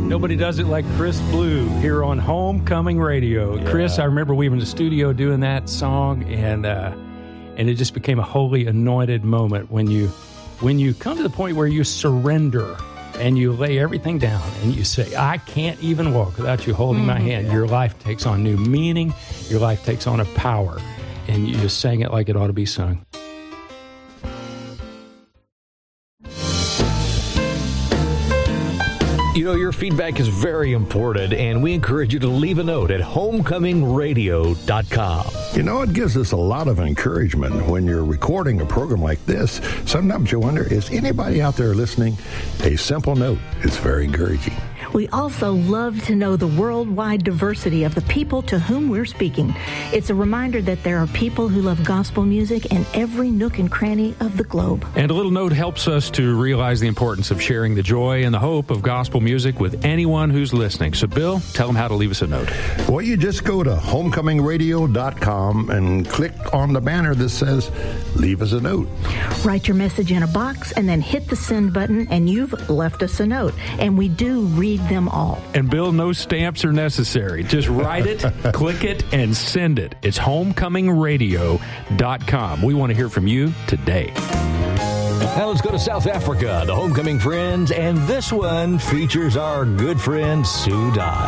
Nobody does it like Chris Blue here on Homecoming Radio. Yeah. Chris, I remember we were in the studio doing that song, and it just became a holy anointed moment when you come to the point where you surrender and you lay everything down and you say, I can't even walk without you holding my hand. Yeah. Your life takes on new meaning. Your life takes on a power. And you just sang it like it ought to be sung. You know, your feedback is very important, and we encourage you to leave a note at homecomingradio.com. You know, it gives us a lot of encouragement when you're recording a program like this. Sometimes you wonder, is anybody out there listening? A simple note is very encouraging. We also love to know the worldwide diversity of the people to whom we're speaking. It's a reminder that there are people who love gospel music in every nook and cranny of the globe. And a little note helps us to realize the importance of sharing the joy and the hope of gospel music with anyone who's listening. So, Bill, tell them how to leave us a note. Well, you just go to homecomingradio.com and click on the banner that says, leave us a note. Write your message in a box and then hit the send button, and you've left us a note. And we do read them all. And Bill, no stamps are necessary. Just write it, click it, and send it. It's homecomingradio.com. We want to hear from you today. Now let's go to South Africa, the Homecoming Friends, and this one features our good friend Sue Dye.